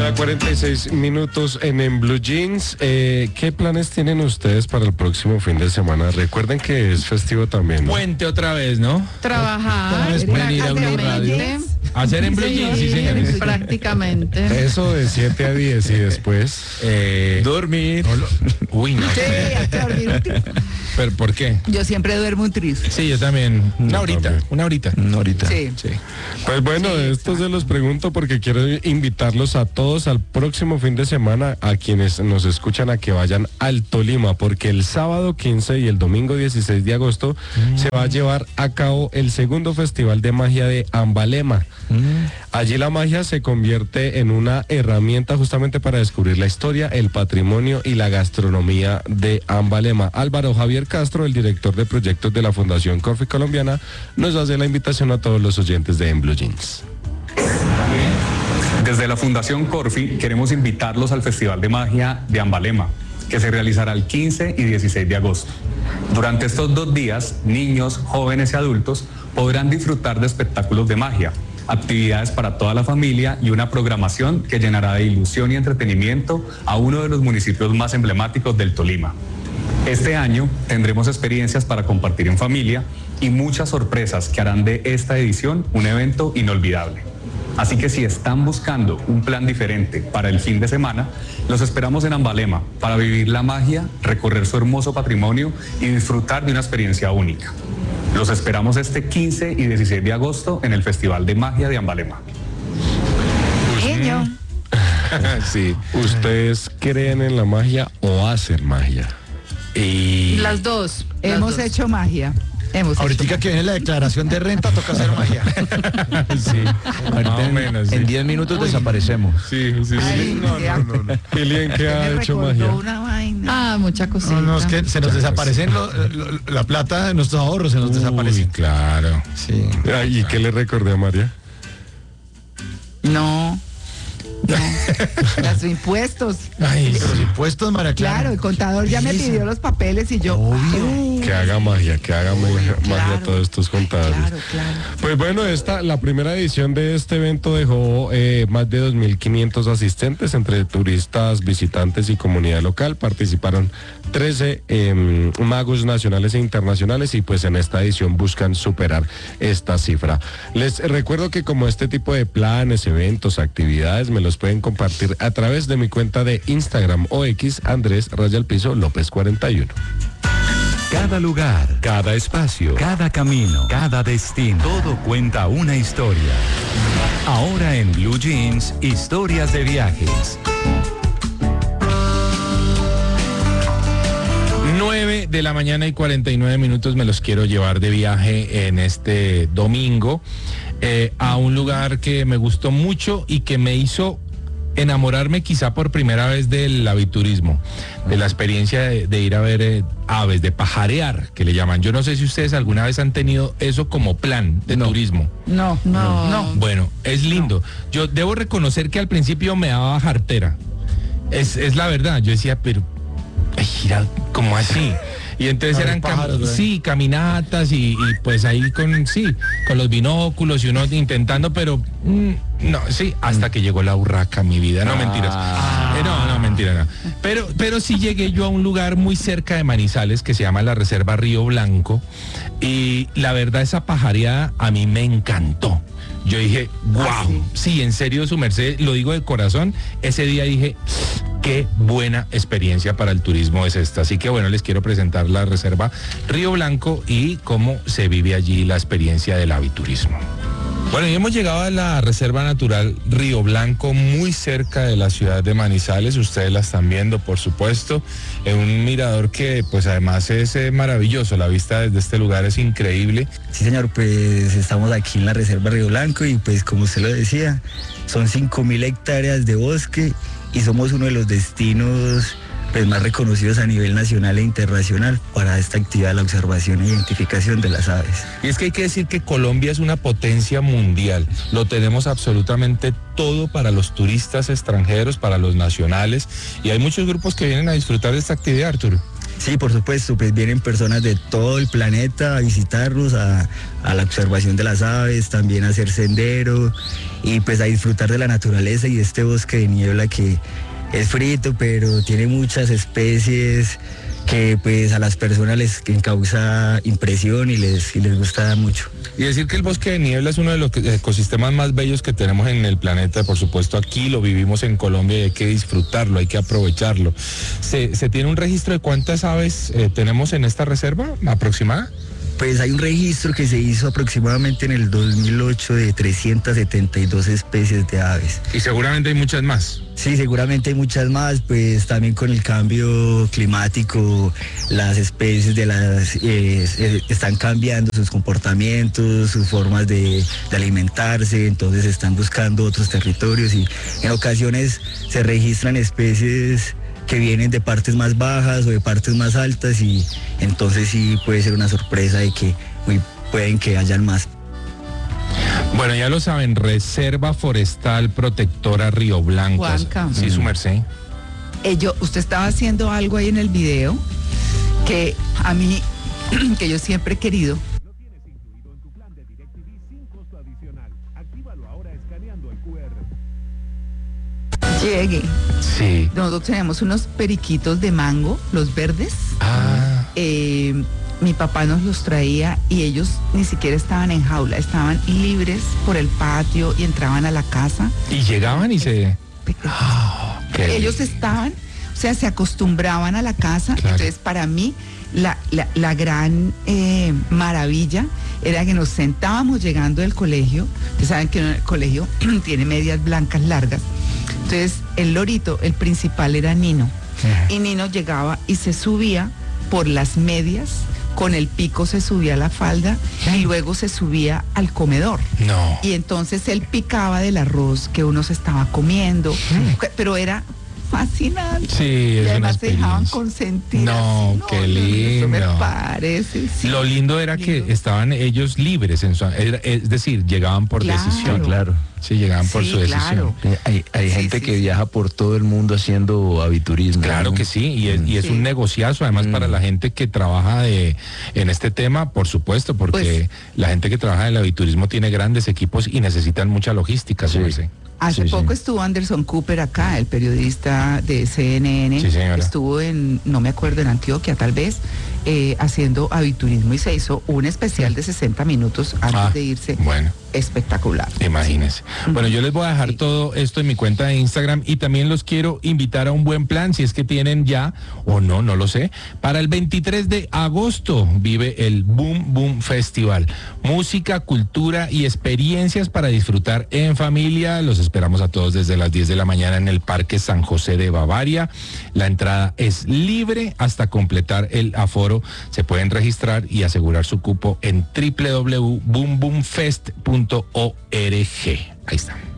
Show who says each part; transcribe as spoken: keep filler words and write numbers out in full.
Speaker 1: Una cuarenta y seis minutos en, en Blue Jeans. Eh, ¿Qué planes tienen ustedes para el próximo fin de semana? Recuerden que es festivo también, ¿no?
Speaker 2: Puente otra vez, ¿no?
Speaker 3: Trabajar.
Speaker 2: Vez pueden ir a Blue Radio. Hacer en Blue Jeans, sí, señores.
Speaker 3: Prácticamente.
Speaker 1: Eso de siete a diez y después
Speaker 2: eh, dormir. Uy, no.
Speaker 4: Sí, hay que dormir.
Speaker 2: ¿Pero por qué?
Speaker 4: Yo siempre duermo un tris.
Speaker 2: Sí, yo también. Una
Speaker 1: Yo
Speaker 2: horita,
Speaker 1: también.
Speaker 2: una horita.
Speaker 5: Una horita.
Speaker 4: Sí.
Speaker 2: Sí.
Speaker 1: Pues bueno,
Speaker 4: Sí,
Speaker 1: esto se los pregunto porque quiero invitarlos a todos al próximo fin de semana, a quienes nos escuchan, a que vayan al Tolima, porque el sábado quince y el domingo dieciséis de agosto mm. se va a llevar a cabo el segundo Festival de Magia de Ambalema. Mm. Allí la magia se convierte en una herramienta justamente para descubrir la historia, el patrimonio y la gastronomía de Ambalema. Álvaro Javier Castro, el director de proyectos de la Fundación Corfi Colombiana, nos hace la invitación a todos los oyentes de En Blue Jeans.
Speaker 6: Desde la Fundación Corfi queremos invitarlos al Festival de Magia de Ambalema, que se realizará el quince y dieciséis de agosto. Durante estos dos días, niños, jóvenes y adultos podrán disfrutar de espectáculos de magia, actividades para toda la familia y una programación que llenará de ilusión y entretenimiento a uno de los municipios más emblemáticos del Tolima. Este año tendremos experiencias para compartir en familia y muchas sorpresas que harán de esta edición un evento inolvidable. Así que si están buscando un plan diferente para el fin de semana, los esperamos en Ambalema para vivir la magia, recorrer su hermoso patrimonio y disfrutar de una experiencia única. Los esperamos este quince y dieciséis de agosto en el Festival de Magia de Ambalema.
Speaker 4: Niño.
Speaker 1: Sí. ¿Ustedes creen en la magia o hacen magia?
Speaker 3: Y las dos. Las
Speaker 4: Hemos
Speaker 3: dos.
Speaker 4: hecho magia. Hemos
Speaker 5: Ahorita
Speaker 4: hecho
Speaker 5: que viene la declaración de renta, toca hacer magia.
Speaker 2: Sí,
Speaker 5: Ahorita
Speaker 2: más o
Speaker 5: en-
Speaker 2: menos, sí.
Speaker 5: En diez minutos desaparecemos.
Speaker 1: Sí, sí,
Speaker 4: Ay,
Speaker 1: No,
Speaker 4: ya.
Speaker 1: no, no, no. Kilian, ¿qué ha
Speaker 4: Me
Speaker 1: hecho
Speaker 4: recordó
Speaker 1: magia?
Speaker 4: una vaina.
Speaker 3: Ah, mucha cosita.
Speaker 5: No, no, es que se nos desaparecen lo- lo- la plata de nuestros ahorros, se nos
Speaker 2: Uy,
Speaker 5: desaparecen.
Speaker 2: claro.
Speaker 5: Sí.
Speaker 1: Ay, ¿y qué le recordé a María?
Speaker 4: No. No. Los impuestos.
Speaker 2: Ay,
Speaker 5: Los impuestos, María Clara.
Speaker 4: Claro, el contador ya me pidió los papeles y yo.
Speaker 5: Obvio.
Speaker 1: Que haga magia, que haga magia, magia a
Speaker 4: claro.
Speaker 1: todos estos contadores.
Speaker 4: Claro, claro.
Speaker 1: Pues bueno, esta, la primera edición de este evento dejó eh, más de dos mil quinientos asistentes entre turistas, visitantes y comunidad local. Participaron trece eh, magos nacionales e internacionales y pues en esta edición buscan superar esta cifra. Les recuerdo que como este tipo de planes, eventos, actividades me los pueden compartir a través de mi cuenta de Instagram o X, Andrés Raya al Piso López cuarenta y uno.
Speaker 7: Cada lugar, cada espacio, cada camino, cada destino, todo cuenta una historia. Ahora en Blue Jeans, historias de viajes.
Speaker 2: nueve de la mañana y cuarenta y nueve minutos me los quiero llevar de viaje en este domingo eh, a un lugar que me gustó mucho y que me hizo enamorarme quizá por primera vez del aviturismo, de la experiencia de, de ir a ver eh, aves, de pajarear, que le llaman. Yo no sé si ustedes alguna vez han tenido eso como plan de
Speaker 5: No.
Speaker 2: turismo.
Speaker 4: No,
Speaker 3: No.
Speaker 4: no.
Speaker 2: Bueno, es lindo. Yo debo reconocer que al principio me daba jartera. Es, es la verdad. Yo decía, pero, ay, mira, ¿cómo así? Y entonces
Speaker 5: A ver
Speaker 2: eran cam-
Speaker 5: pájaros, ¿verdad?
Speaker 2: sí, caminatas y, y pues ahí con sí, con los binóculos y uno intentando, pero mm, no, sí, hasta que llegó la urraca, mi vida, no mentiras. Eh, no, no, mentira, no. Pero, pero sí llegué yo a un lugar muy cerca de Manizales que se llama la Reserva Río Blanco y la verdad esa pajareada a mí me encantó. Yo dije, wow,
Speaker 4: Ah, sí.
Speaker 2: sí, en serio, su merced, lo digo de corazón, ese día dije, qué buena experiencia para el turismo es esta. Así que bueno, les quiero presentar la Reserva Río Blanco y cómo se vive allí la experiencia del aviturismo. Bueno, y hemos llegado a la Reserva Natural Río Blanco, muy cerca de la ciudad de Manizales. Ustedes la están viendo, por supuesto, en un mirador que pues además es eh, maravilloso. La vista desde este lugar es increíble.
Speaker 8: Sí, señor, pues estamos aquí en la Reserva Río Blanco y pues como usted lo decía, son cinco mil hectáreas de bosque y somos uno de los destinos pues, más reconocidos a nivel nacional e internacional para esta actividad de la observación e identificación de las aves.
Speaker 2: Y es que hay que decir que Colombia es una potencia mundial. Lo tenemos absolutamente todo para los turistas extranjeros, para los nacionales. Y hay muchos grupos que vienen a disfrutar de esta actividad, Arturo.
Speaker 8: Sí, por supuesto, pues vienen personas de todo el planeta a visitarnos, a, a la observación de las aves, también a hacer sendero y pues a disfrutar de la naturaleza y este bosque de niebla que es frito, pero tiene muchas especies que pues a las personas les causa impresión y les, y les gusta mucho.
Speaker 2: Y decir que el bosque de niebla es uno de los ecosistemas más bellos que tenemos en el planeta, por supuesto aquí lo vivimos en Colombia y hay que disfrutarlo, hay que aprovecharlo. ¿Se, se tiene un registro de cuántas aves eh, tenemos en esta reserva aproximada?
Speaker 8: Pues hay un registro que se hizo aproximadamente en el dos mil ocho de trescientas setenta y dos especies de aves.
Speaker 2: Y seguramente hay muchas más.
Speaker 8: Sí, seguramente hay muchas más, pues también con el cambio climático, las especies de las eh, eh, están cambiando sus comportamientos, sus formas de, de alimentarse, entonces están buscando otros territorios y en ocasiones se registran especies que vienen de partes más bajas o de partes más altas y entonces sí puede ser una sorpresa de que uy, pueden que hayan más.
Speaker 2: Bueno, ya lo saben, Reserva Forestal Protectora Río Blanco.
Speaker 3: Juanca.
Speaker 2: Sí, su merced.
Speaker 4: Eh, yo, usted estaba haciendo algo ahí en el video que a mí, que yo siempre he querido. Llegue.
Speaker 2: Sí.
Speaker 4: Nosotros tenemos unos periquitos de mango, los verdes.
Speaker 2: Ah.
Speaker 4: Eh, mi papá nos los traía y ellos ni siquiera estaban en jaula, estaban libres por el patio y entraban a la casa.
Speaker 2: Y llegaban y se... Oh,
Speaker 4: ellos estaban, o sea, se acostumbraban a la casa.
Speaker 2: Claro.
Speaker 4: Entonces, para mí, la, la, la gran eh, maravilla era que nos sentábamos llegando del colegio. Ustedes saben que el colegio tiene medias blancas largas. Entonces, el lorito, el principal era Nino.
Speaker 2: Ajá.
Speaker 4: Y Nino llegaba y se subía por las medias, con el pico se subía a la falda y luego se subía al comedor.
Speaker 2: No.
Speaker 4: Y entonces él picaba del arroz que uno se estaba comiendo, pero era fascinante.
Speaker 2: Sí,
Speaker 4: y
Speaker 2: es una
Speaker 4: además se dejaban
Speaker 2: experiencia.
Speaker 4: consentir.
Speaker 2: No,
Speaker 4: así,
Speaker 2: qué
Speaker 4: Eso
Speaker 2: lindo.
Speaker 4: me parece. Sí.
Speaker 2: Lo lindo era
Speaker 4: Lindo.
Speaker 2: que estaban ellos libres, en su, era- es decir, llegaban por
Speaker 4: Claro.
Speaker 2: decisión.
Speaker 5: Claro.
Speaker 2: Sí, llegaban por
Speaker 4: Sí,
Speaker 2: su decisión.
Speaker 4: claro.
Speaker 5: Eh, Hay, hay
Speaker 4: Sí,
Speaker 5: gente
Speaker 4: sí,
Speaker 5: que
Speaker 4: sí.
Speaker 5: viaja por todo el mundo haciendo aviturismo.
Speaker 2: Claro
Speaker 5: ¿no?
Speaker 2: que sí, y es, y es
Speaker 4: Sí.
Speaker 2: un negociazo, además
Speaker 5: Mm.
Speaker 2: para la gente que trabaja de, en este tema, por supuesto, porque
Speaker 4: Pues-
Speaker 2: la gente que trabaja en el aviturismo tiene grandes equipos y necesitan mucha logística,
Speaker 5: Sí.
Speaker 2: su merced.
Speaker 4: Hace
Speaker 5: Sí,
Speaker 4: poco
Speaker 5: sí.
Speaker 4: estuvo Anderson Cooper acá, el periodista de C N N.
Speaker 2: Sí, señora.
Speaker 4: Estuvo en, no me acuerdo, en Antioquia tal vez, eh, haciendo aviturismo y se hizo un especial de sesenta minutos antes
Speaker 2: Ah,
Speaker 4: de irse.
Speaker 2: bueno.
Speaker 4: Espectacular.
Speaker 2: Imagínense. Bueno, yo les voy a dejar
Speaker 4: Sí.
Speaker 2: todo esto en mi cuenta de Instagram y también los quiero invitar a un buen plan, si es que tienen ya o no, no lo sé. Para el veintitrés de agosto vive el Boom Boom Festival. Música, cultura y experiencias para disfrutar en familia. Los esperamos a todos desde las diez de la mañana en el Parque San José de Bavaria. La entrada es libre hasta completar el aforo. Se pueden registrar y asegurar su cupo en w w w punto boom boom fest punto org. Ahí está.